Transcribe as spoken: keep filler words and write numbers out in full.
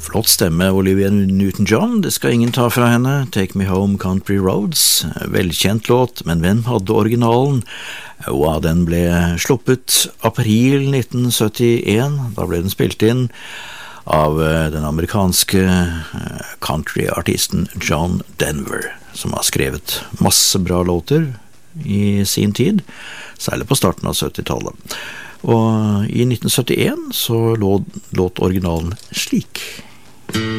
Flott stemme, Olivia Newton-John, det skal ingen ta fra henne. Take Me Home Country Roads, velkjent låt, men hvem hadde originalen? Ja, den ble sluppet april nitten syttien, da ble den spilt inn av den amerikanske countryartisten John Denver, som har skrevet masse bra låter i sin tid, særlig på starten av syttitallet. Og i nitten syttien så låt originalen slik.